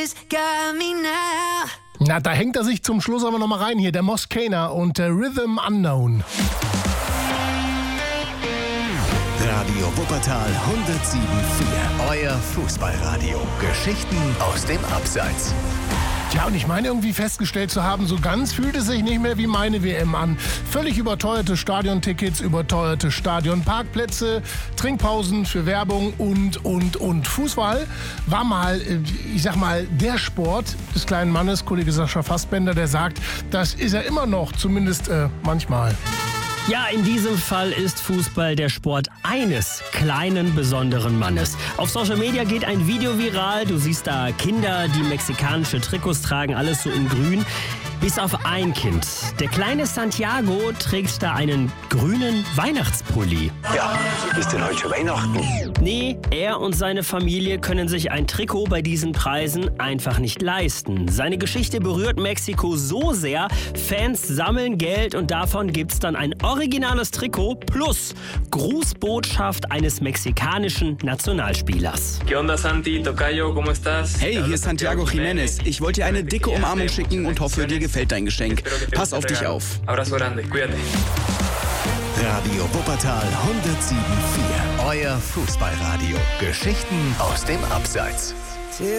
Na, da hängt er sich zum Schluss aber noch mal rein hier, der Moskaner und der Rhythm Unknown. Radio Wuppertal 107.4, euer Fußballradio. Geschichten aus dem Abseits. Tja, und ich meine irgendwie festgestellt zu haben, so ganz fühlt es sich nicht mehr wie meine WM an. Völlig überteuerte Stadiontickets, überteuerte Stadionparkplätze, Trinkpausen für Werbung und. Fußball war mal, ich sag mal, der Sport des kleinen Mannes, Kollege Sascha Fassbender, der sagt, das ist er immer noch, zumindest manchmal. Ja, in diesem Fall ist Fußball der Sport eines kleinen, besonderen Mannes. Auf Social Media geht ein Video viral. Du siehst da Kinder, die mexikanische Trikots tragen, alles so in grün. Bis auf ein Kind. Der kleine Santiago trägt da einen grünen Weihnachtspulli. Ja, ist denn heute schon Weihnachten? Nee, er und seine Familie können sich ein Trikot bei diesen Preisen einfach nicht leisten. Seine Geschichte berührt Mexiko so sehr, Fans sammeln Geld und davon gibt's dann ein originales Trikot plus Grußbotschaft eines mexikanischen Nationalspielers. ¿Qué onda, Santi? Tocayo, ¿cómo estás? Hey, hier ist Santiago Jiménez. Ich wollte dir eine dicke Umarmung schicken und hoffe, dir gefällt dein Geschenk. Pass auf dich auf. Abrazo grande, cuídate. Radio Wuppertal 107.4, euer Fußballradio. Geschichten aus dem Abseits.